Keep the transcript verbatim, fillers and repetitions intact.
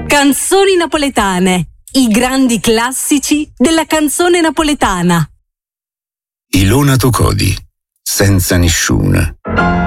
Canzoni napoletane, i grandi classici della canzone napoletana. Ilona Tocodi, senza nessuno.